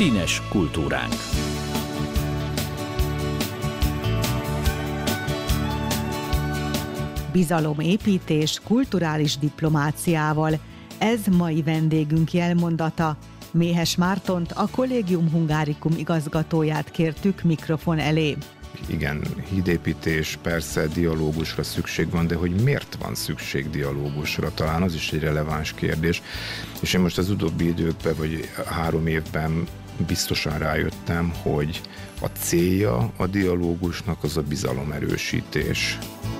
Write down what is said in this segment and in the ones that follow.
Színes kultúránk. Bizalomépítés kulturális diplomáciával. Ez mai vendégünk jelmondata. Méhes Mártont, a Collegium Hungarikum igazgatóját kértük mikrofon elé. Igen, hídépítés, persze dialógusra szükség van, de hogy miért van szükség dialógusra? Talán az is egy releváns kérdés. És én most az utóbbi időkben, vagy 3 évben biztosan rájöttem, hogy a célja a dialógusnak az a bizalomerősítés.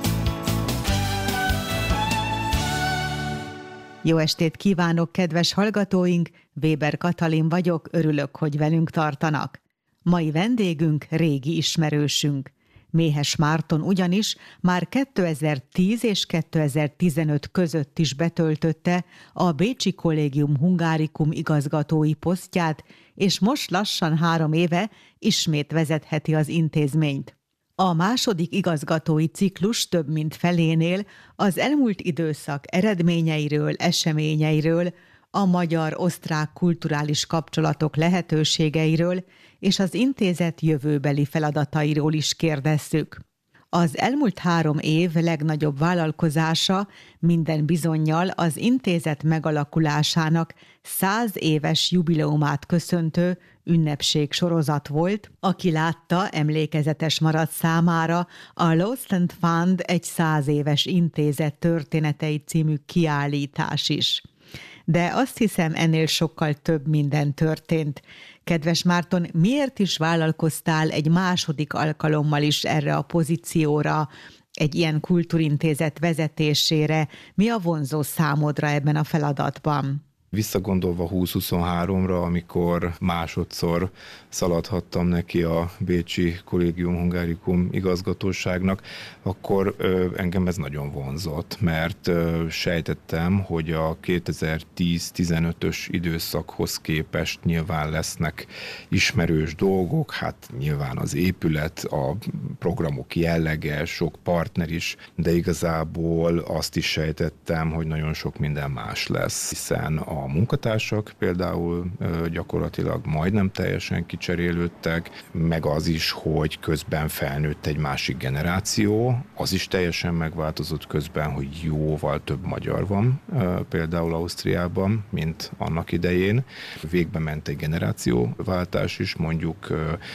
Jó estét kívánok, kedves hallgatóink! Weber Katalin vagyok, örülök, hogy velünk tartanak. Mai vendégünk régi ismerősünk. Méhes Márton ugyanis már 2010 és 2015 között is betöltötte a Bécsi Collegium Hungarikum igazgatói posztját, és most lassan 3 éve ismét vezetheti az intézményt. A második igazgatói ciklus több mint felénél az elmúlt időszak eredményeiről, eseményeiről, a magyar-osztrák kulturális kapcsolatok lehetőségeiről és az intézet jövőbeli feladatairól is kérdezzük. Az elmúlt 3 év legnagyobb vállalkozása minden bizonnyal az intézet megalakulásának 100 éves jubileumát köszöntő ünnepségsorozat volt, aki látta, emlékezetes maradt számára a Lost and Found egy 100 éves intézet történetei című kiállítás is. De azt hiszem, ennél sokkal több minden történt. Kedves Márton, miért is vállalkoztál egy második alkalommal is erre a pozícióra, egy ilyen kultúrintézet vezetésére? Mi a vonzó számodra ebben a feladatban? Visszagondolva 2023-ra, amikor másodszor szaladhattam neki a Bécsi Collegium Hungarikum igazgatóságnak, akkor engem ez nagyon vonzott, mert sejtettem, hogy a 2010-15-ös időszakhoz képest nyilván lesznek ismerős dolgok, hát nyilván az épület, a programok jellege, sok partner is, de igazából azt is sejtettem, hogy nagyon sok minden más lesz, hiszen a munkatársak például gyakorlatilag majdnem teljesen kicserélődtek, meg az is, hogy közben felnőtt egy másik generáció, az is teljesen megváltozott közben, hogy jóval több magyar van például Ausztriában, mint annak idején. Végbe ment egy generációváltás is, mondjuk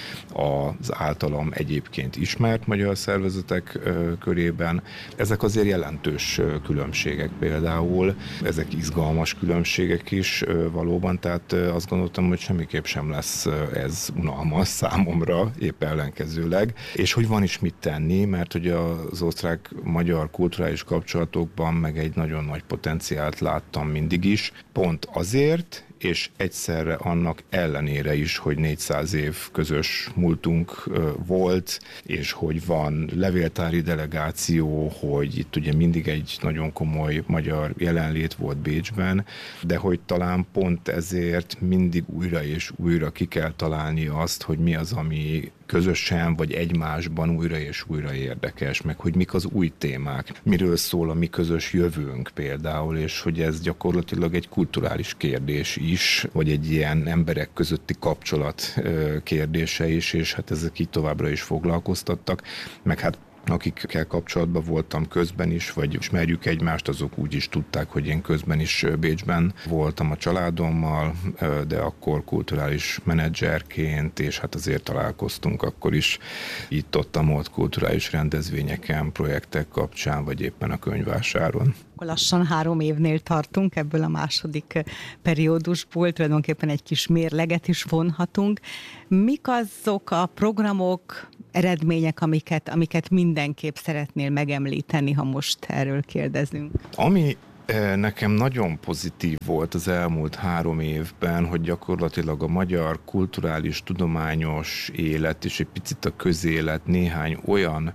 az általam egyébként ismert magyar szervezetek körében. Ezek azért jelentős különbségek például, ezek izgalmas különbségek is valóban, tehát azt gondoltam, hogy semmiképp sem lesz ez unalmas számomra, épp ellenkezőleg, és hogy van is mit tenni, mert hogy az osztrák-magyar kulturális kapcsolatokban meg egy nagyon nagy potenciált láttam mindig is, pont azért, és egyszerre annak ellenére is, hogy 400 év közös múltunk volt, és hogy van levéltári delegáció, hogy itt ugye mindig egy nagyon komoly magyar jelenlét volt Bécsben, de hogy talán pont ezért mindig újra és újra ki kell találni azt, hogy mi az, ami közösen vagy egymásban újra és újra érdekes, meg hogy mik az új témák, miről szól a mi közös jövőnk például, és hogy ez gyakorlatilag egy kulturális kérdés is, vagy egy ilyen emberek közötti kapcsolat kérdése is, és hát ezek így továbbra is foglalkoztattak, meg hát akikkel kapcsolatban voltam közben is, vagy ismerjük egymást, azok úgy is tudták, hogy én közben is Bécsben voltam a családommal, de akkor kulturális menedzserként, és hát azért találkoztunk akkor is itt-ott kulturális rendezvényeken, projektek kapcsán, vagy éppen a könyvvásáron. Lassan 3 évnél tartunk ebből a második periódusból, tulajdonképpen egy kis mérleget is vonhatunk. Mik azok a programok, eredmények, amiket mindenképp szeretnél megemlíteni, ha most erről kérdezünk? Ami nekem nagyon pozitív volt az elmúlt 3 évben, hogy gyakorlatilag a magyar kulturális, tudományos élet és egy picit a közélet néhány olyan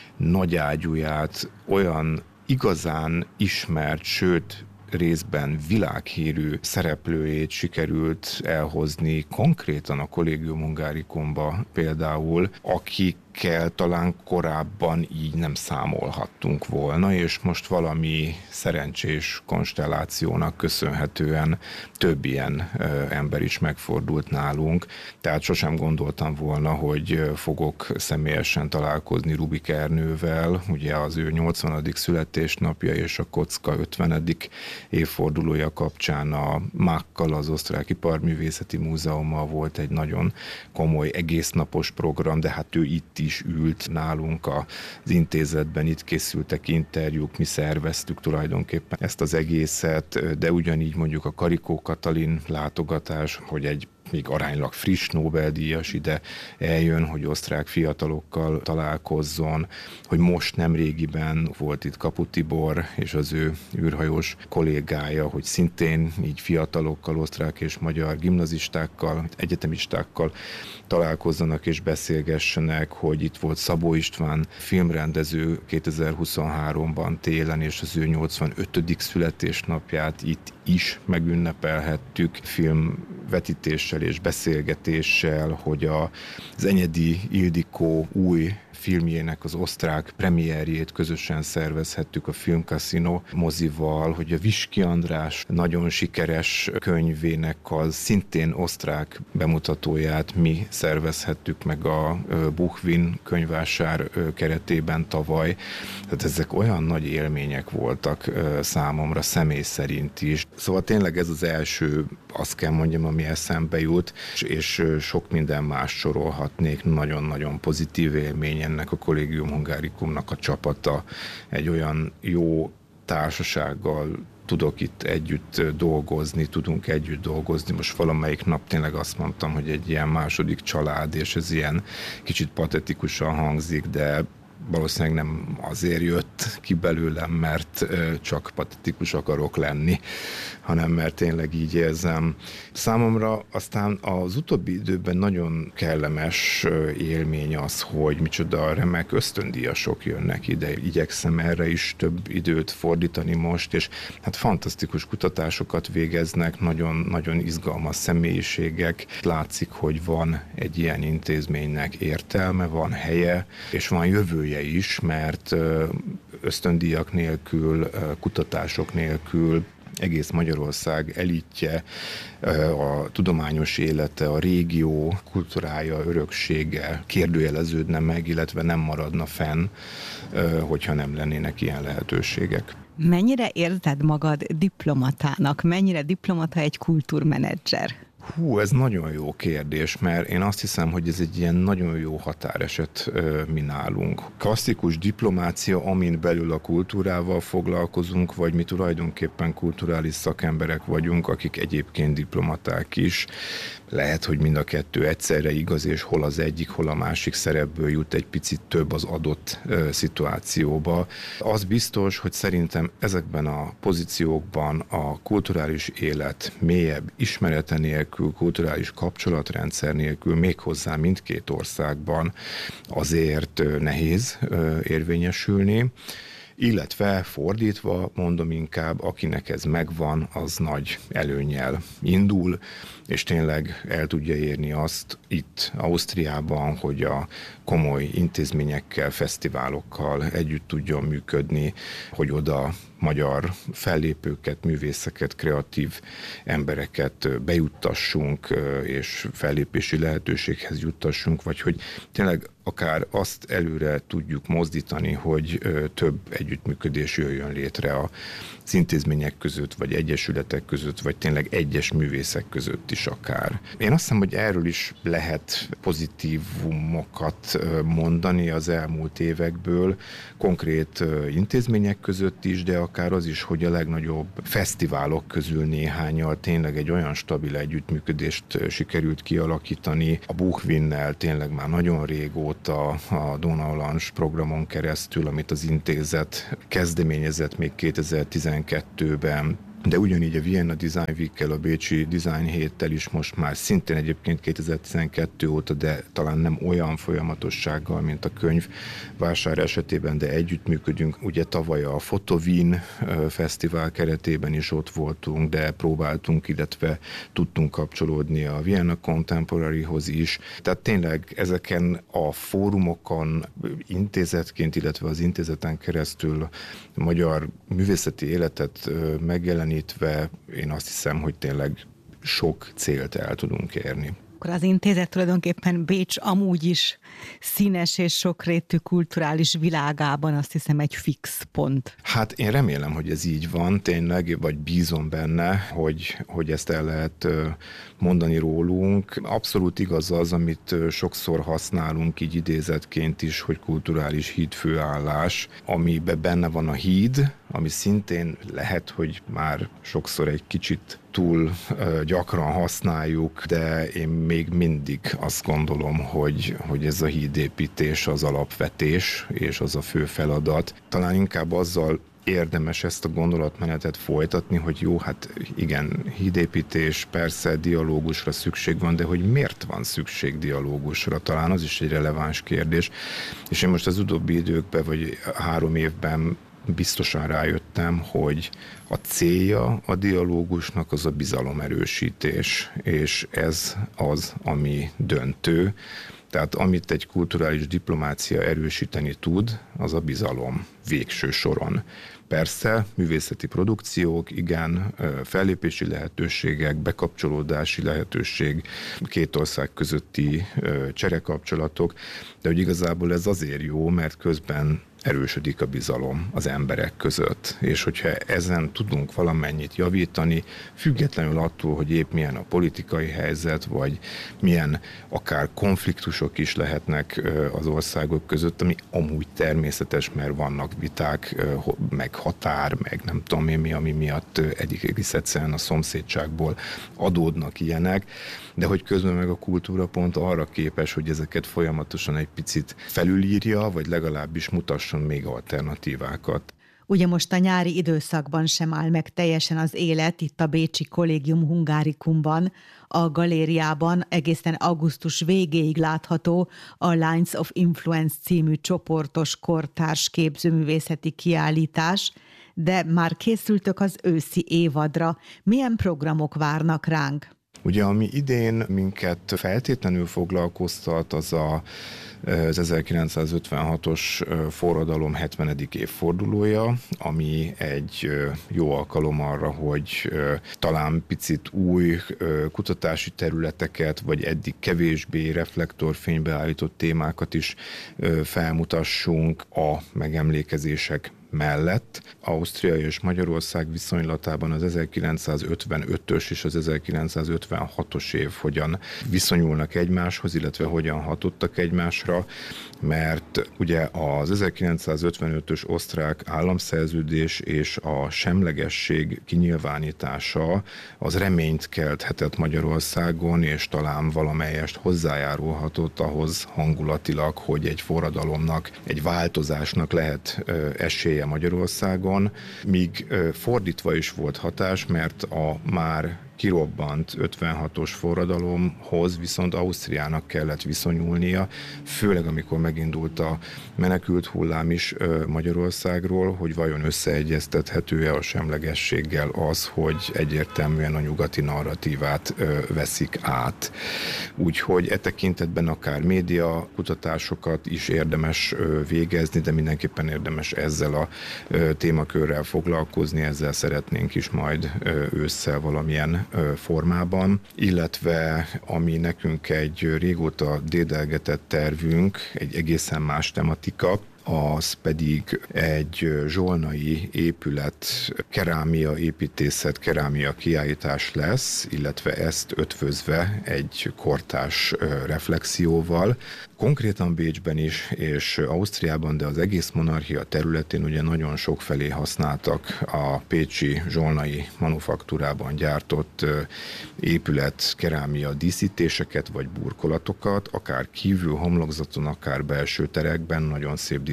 nagyágyúját, olyan igazán ismert, sőt részben világhírű szereplőjét sikerült elhozni konkrétan a Collegium Hungarikumba például, akik akikkel talán korábban így nem számolhattunk volna, és most valami szerencsés konstellációnak köszönhetően több ilyen ember is megfordult nálunk, tehát sosem gondoltam volna, hogy fogok személyesen találkozni Rubik Ernővel, ugye az ő 80. születésnapja és a Kocka 50. évfordulója kapcsán a MAK-kal, az Osztrák Iparművészeti Múzeummal volt egy nagyon komoly egésznapos program, de hát ő itt is ült nálunk az intézetben, itt készültek interjúk, mi szerveztük tulajdonképpen ezt az egészet, de ugyanígy mondjuk a Karikó Katalin látogatás, hogy egy még aránylag friss Nobel-díjas ide eljön, hogy osztrák fiatalokkal találkozzon, hogy most nemrégiben volt itt Kapu Tibor és az ő űrhajós kollégája, hogy szintén így fiatalokkal, osztrák és magyar gimnazistákkal, egyetemistákkal találkozzanak és beszélgessenek, hogy itt volt Szabó István filmrendező 2023-ban télen, és az ő 85. születésnapját itt is megünnepelhettük filmvetítéssel és beszélgetéssel, hogy az Enyedi Ildikó új filmjének az osztrák premierjét közösen szervezhettük a Filmkasino mozival, hogy a Viski András nagyon sikeres könyvének az szintén osztrák bemutatóját mi szervezhettük meg a Buchwin könyvvásár keretében tavaly. Tehát ezek olyan nagy élmények voltak számomra személy szerint is. Szóval tényleg ez az első, azt kell mondjam, ami eszembe jut, és sok minden más sorolhatnék, nagyon-nagyon pozitív élmény ennek a Collegium Hungarikumnak a csapata. Egy olyan jó társasággal tudok itt együtt dolgozni, tudunk együtt dolgozni. Most valamelyik nap tényleg azt mondtam, hogy egy ilyen második család, és ez ilyen kicsit patetikusan hangzik, de valószínűleg nem azért jött ki belőlem, mert csak patetikus akarok lenni, hanem mert tényleg így érzem. Számomra aztán az utóbbi időben nagyon kellemes élmény az, hogy micsoda remek ösztöndíjasok jönnek ide. Igyekszem erre is több időt fordítani most, és hát fantasztikus kutatásokat végeznek, nagyon izgalmas személyiségek. Látszik, hogy van egy ilyen intézménynek értelme, van helye, és van jövője is, mert ösztöndíjak nélkül, kutatások nélkül egész Magyarország elitje, a tudományos élete, a régió kultúrája, öröksége kérdőjeleződne meg, illetve nem maradna fenn, hogyha nem lennének ilyen lehetőségek. Mennyire érzed magad diplomatának? Mennyire diplomata egy kultúrmenedzser? Ez nagyon jó kérdés, mert én azt hiszem, hogy ez egy ilyen nagyon jó határeset mi nálunk. Klasszikus diplomácia, amin belül a kultúrával foglalkozunk, vagy mi tulajdonképpen kulturális szakemberek vagyunk, akik egyébként diplomaták is. Lehet, hogy mind a kettő egyszerre igaz, és hol az egyik, hol a másik szerepből jut egy picit több az adott szituációba. Az biztos, hogy szerintem ezekben a pozíciókban a kulturális élet mélyebb ismerete nélkül, kulturális kapcsolatrendszer nélkül, méghozzá mindkét országban azért nehéz érvényesülni. Illetve fordítva, mondom inkább, akinek ez megvan, az nagy előnnyel indul, és tényleg el tudja érni azt itt Ausztriában, hogy a komoly intézményekkel, fesztiválokkal együtt tudjon működni, hogy oda magyar fellépőket, művészeket, kreatív embereket bejuttassunk, és fellépési lehetőséghez juttassunk, vagy hogy tényleg akár azt előre tudjuk mozdítani, hogy több együttműködés jöjjön létre az intézmények között, vagy egyesületek között, vagy tényleg egyes művészek között is akár. Én azt hiszem, hogy erről is lehet pozitívumokat mondani az elmúlt évekből, konkrét intézmények között is, de akár az is, hogy a legnagyobb fesztiválok közül néhányal tényleg egy olyan stabil együttműködést sikerült kialakítani. A Buchwinnel tényleg már nagyon régóta a Donaulands programon keresztül, amit az intézet kezdeményezett még 2012-ben, de ugyanígy a Vienna Design Week-kel, a Bécsi Design héttel is most már szintén egyébként 2012 óta, de talán nem olyan folyamatossággal, mint a könyvvásár esetében, de együttműködünk. Ugye tavaly a Fotovin fesztivál keretében is ott voltunk, de próbáltunk, illetve tudtunk kapcsolódni a Vienna Contemporaryhoz is. Tehát tényleg ezeken a fórumokon intézetként, illetve az intézeten keresztül a magyar művészeti életet megjelenítve, én azt hiszem, hogy tényleg sok célt el tudunk érni. Akkor az intézet tulajdonképpen Bécs amúgy is színes és sokrétű kulturális világában azt hiszem egy fix pont. Hát én remélem, hogy ez így van tényleg, vagy bízom benne, hogy ezt el lehet mondani rólunk. Abszolút igaz az, amit sokszor használunk így idézetként is, hogy kulturális hídfőállás, amiben benne van a híd, ami szintén lehet, hogy már sokszor egy kicsit túl gyakran használjuk, de én még mindig azt gondolom, hogy ez a hídépítés az alapvetés, és az a fő feladat. Talán inkább azzal érdemes ezt a gondolatmenetet folytatni, hogy jó, hát igen, hídépítés, persze dialógusra szükség van, de hogy miért van szükség dialógusra? Talán az is egy releváns kérdés. És én most az utóbbi időkben, vagy 3 évben biztosan rájöttem, hogy a célja a dialógusnak az a bizalomerősítés, és ez az, ami döntő. Tehát amit egy kulturális diplomácia erősíteni tud, az a bizalom végső soron. Persze, művészeti produkciók, igen, fellépési lehetőségek, bekapcsolódási lehetőség, 2 ország közötti cserekapcsolatok, de hogy igazából ez azért jó, mert közben erősödik a bizalom az emberek között. És hogyha ezen tudunk valamennyit javítani, függetlenül attól, hogy épp milyen a politikai helyzet, vagy milyen akár konfliktusok is lehetnek az országok között, ami amúgy természetes, mert vannak viták, meg határ, meg nem tudom én mi, ami miatt egész egyszerűen a szomszédságból adódnak ilyenek, de hogy közben meg a kultúra pont arra képes, hogy ezeket folyamatosan egy picit felülírja, vagy legalábbis mutasson még alternatívákat. Ugye most a nyári időszakban sem áll meg teljesen az élet, itt a Bécsi Collegium Hungaricumban, a galériában egészen augusztus végéig látható a Lines of Influence című csoportos kortárs képzőművészeti kiállítás, de már készültök az őszi évadra. Milyen programok várnak ránk? Ugye, ami idén minket feltétlenül foglalkoztat, az az 1956-os forradalom 70. évfordulója, ami egy jó alkalom arra, hogy talán picit új kutatási területeket, vagy eddig kevésbé reflektorfénybe állított témákat is felmutassunk a megemlékezések mellett. Ausztria és Magyarország viszonylatában az 1955-ös és az 1956-os év hogyan viszonyulnak egymáshoz, illetve hogyan hatottak egymásra, mert ugye az 1955-ös osztrák államszerződés és a semlegesség kinyilvánítása az reményt kelthetett Magyarországon, és talán valamelyest hozzájárulhatott ahhoz hangulatilag, hogy egy forradalomnak, egy változásnak lehet esélye Magyarországon, míg fordítva is volt hatás, mert a már kirobbant 56-os forradalomhoz viszont Ausztriának kellett viszonyulnia, főleg amikor megindult a menekült hullám is Magyarországról, hogy vajon összeegyeztethető-e a semlegességgel az, hogy egyértelműen a nyugati narratívát veszik át. Úgyhogy e tekintetben akár média kutatásokat is érdemes végezni, de mindenképpen érdemes ezzel a témakörrel foglalkozni, ezzel szeretnénk is majd ősszel valamilyen formában, illetve ami nekünk egy régóta dédelgetett tervünk, egy egészen más tematika, az pedig egy zsolnai épület, kerámia építészet, kerámia kiállítás lesz, illetve ezt ötvözve egy kortárs reflexióval. Konkrétan Bécsben is, és Ausztriában, de az egész monarchia területén ugye nagyon sokfelé használtak a pécsi zsolnai manufaktúrában gyártott épület, kerámia díszítéseket vagy burkolatokat, akár kívül homlokzaton, akár belső terekben, nagyon szép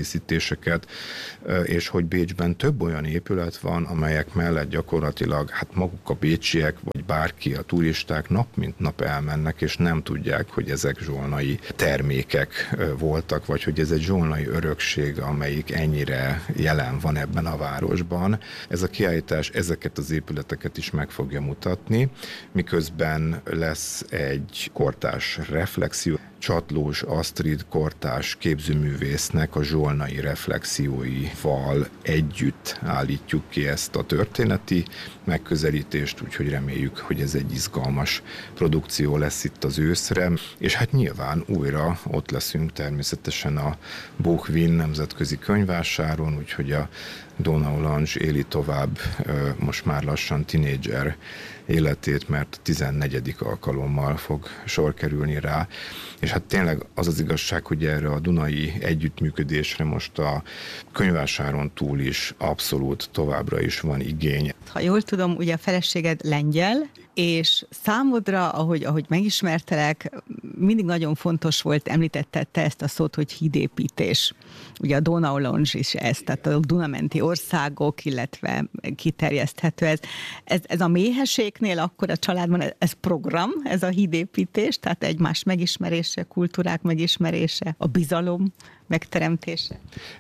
előkészítéseket, és hogy Bécsben több olyan épület van, amelyek mellett gyakorlatilag maguk a bécsiek, vagy bárki, a turisták nap mint nap elmennek, és nem tudják, hogy ezek zsolnai termékek voltak, vagy hogy ez egy zsolnai örökség, amelyik ennyire jelen van ebben a városban. Ez a kiállítás ezeket az épületeket is meg fogja mutatni, miközben lesz egy kortárs reflexió. Csatlós Asztrid kortárs képzőművésznek a zsolnai reflexióival együtt állítjuk ki ezt a történeti megközelítést, úgyhogy reméljük, hogy ez egy izgalmas produkció lesz itt az őszre, és nyilván újra ott leszünk természetesen a Bookwind nemzetközi könyvvásáron, úgyhogy a Donau Lounge éli tovább most már lassan tinédzser életét, mert 14. alkalommal fog sor kerülni rá. És tényleg az az igazság, hogy erre a dunai együttműködésre most a könyvvásáron túl is abszolút továbbra is van igény. Ha jól tudom, ugye a feleséged lengyel, és számodra, ahogy megismertelek, mindig nagyon fontos volt, említetted te ezt a szót, hogy hídépítés. Ugye a Donau Lounge is ez, tehát a Dunamenti országok, illetve kiterjeszthető ez. Ez a méheségnél akkor a családban ez program, ez a hídépítés, tehát egymás megismerése, kultúrák megismerése, a bizalom megteremtése?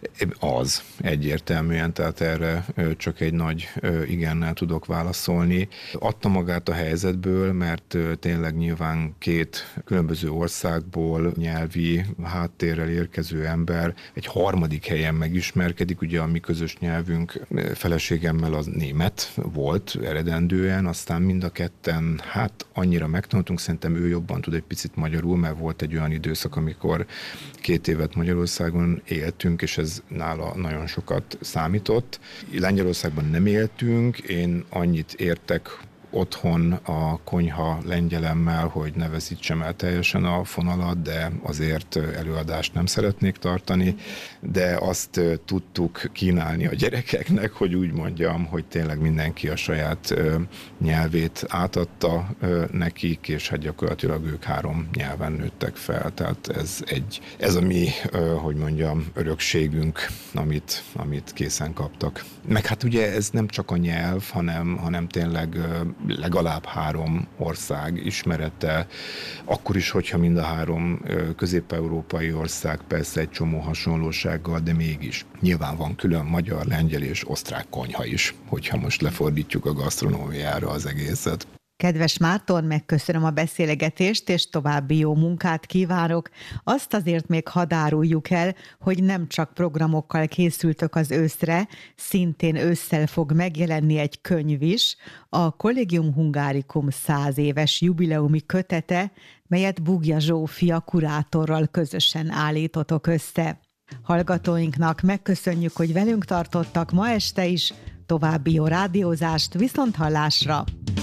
Az egyértelműen, tehát erre csak egy nagy igennel tudok válaszolni. Adta magát a helyzetből, mert tényleg nyilván két különböző országból nyelvi háttérrel érkező ember egy harmadik helyen megismerkedik, ugye a mi közös nyelvünk feleségemmel az német volt eredendően, aztán mind a ketten annyira megtanultunk, szerintem ő jobban tud egy picit magyarul, mert volt egy olyan időszak, amikor 2 évet Magyarországon éltünk, és ez nála nagyon sokat számított. Lengyelországban nem éltünk, én annyit értek otthon a konyha lengyelemmel, hogy ne veszítsem el teljesen a fonalat, de azért előadást nem szeretnék tartani, de azt tudtuk kínálni a gyerekeknek, hogy úgy mondjam, hogy tényleg mindenki a saját nyelvét átadta nekik, és gyakorlatilag ők 3 nyelven nőttek fel, tehát ez a mi, hogy mondjam, örökségünk, amit készen kaptak. Meg ugye ez nem csak a nyelv, hanem tényleg legalább 3 ország ismerete, akkor is, hogyha mind a 3 közép-európai ország, persze egy csomó hasonlósággal, de mégis nyilván van külön magyar, lengyel és osztrák konyha is, hogyha most lefordítjuk a gasztronómiára az egészet. Kedves Márton, megköszönöm a beszélgetést, és további jó munkát kívánok. Azt azért még hadd áruljuk el, hogy nem csak programokkal készültök az őszre, szintén ősszel fog megjelenni egy könyv is, a Collegium Hungarikum 100 éves jubileumi kötete, melyet Bugja Zsófia kurátorral közösen állítotok össze. Hallgatóinknak megköszönjük, hogy velünk tartottak ma este is, további jó rádiózást, viszonthallásra!